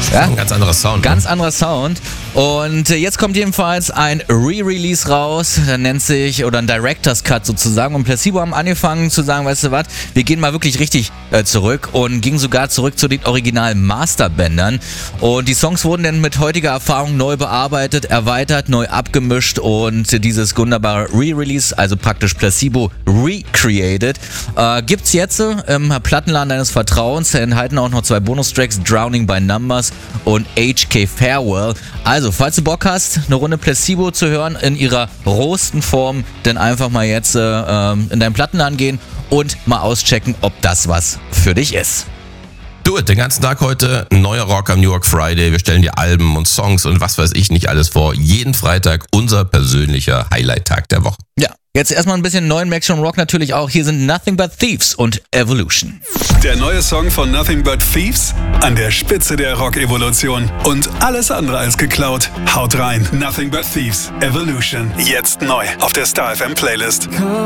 Ja? Ein ganz anderer Sound. Ganz anderer Sound. Und jetzt kommt jedenfalls ein Re-Release raus, der nennt sich, oder ein Director's Cut sozusagen. Und Placebo haben angefangen zu sagen, weißt du was, wir gehen mal wirklich richtig zurück und gingen sogar zurück zu den originalen Masterbändern. Und die Songs wurden dann mit heutiger Erfahrung neu bearbeitet, erweitert, neu abgemischt und dieses wunderbare Re-Release, also praktisch Placebo recreated, gibt's jetzt im Plattenladen deines Vertrauens. Enthalten auch noch 2 Bonustracks, Drowning by Numbers und HK Farewell. Also, falls du Bock hast, eine Runde Placebo zu hören in ihrer rohesten Form, dann einfach mal jetzt in deinen Plattenladen gehen und mal auschecken, ob das was für dich ist. Do it, den ganzen Tag heute, neuer Rock am New York Friday. Wir stellen dir Alben und Songs und was weiß ich nicht alles vor. Jeden Freitag unser persönlicher Highlight-Tag der Woche. Ja, jetzt erstmal ein bisschen neuen Maximum Rock natürlich auch. Hier sind Nothing But Thieves und Evolution. Der neue Song von Nothing But Thieves an der Spitze der Rock-Evolution. Und alles andere als geklaut. Haut rein, Nothing But Thieves, Evolution. Jetzt neu auf der Star FM Playlist.